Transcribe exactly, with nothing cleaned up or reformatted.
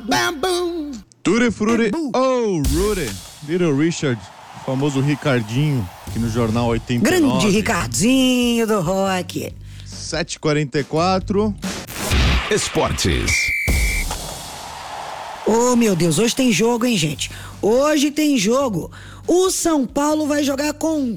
Bambum. Tutti Frutti, oh, Rudy, Little Richard, famoso Ricardinho, aqui no Jornal oitenta e nove. Grande Ricardinho do rock. sete e quarenta e quatro. Esportes. Oh, meu Deus, hoje tem jogo, hein, gente? Hoje tem jogo. O São Paulo vai jogar com